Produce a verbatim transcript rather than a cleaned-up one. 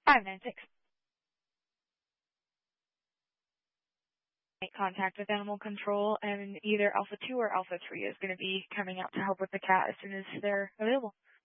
five nine six. Make contact with animal control, and either Alpha two or Alpha three is going to be coming out to help with the cat as soon as they're available.